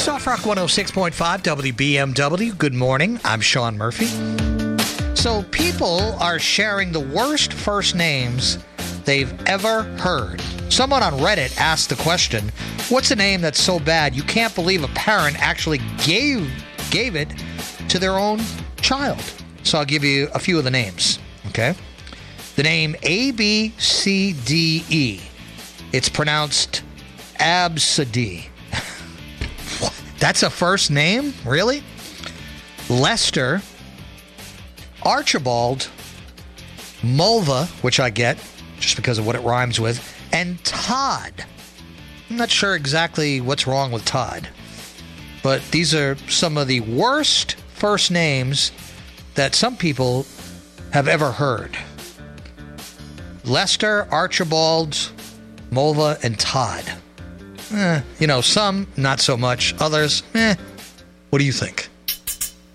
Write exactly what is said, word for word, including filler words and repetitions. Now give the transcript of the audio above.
Soft Rock one oh six point five W B M W. Good morning. I'm Sean Murphy. So people are sharing the worst first names they've ever heard. Someone on Reddit asked the question, what's a name that's so bad you can't believe a parent actually gave gave it to their own child? So I'll give you a few of the names, okay? The name A B C D E. It's pronounced Absidy. That's a first name? Really? Lester, Archibald, Mulva, which I get just because of what it rhymes with, and Todd. I'm not sure exactly what's wrong with Todd, but these are some of the worst first names that some people have ever heard. Lester, Archibald, Mulva, and Todd. Eh, you know, some not so much. Others, eh. What do you think?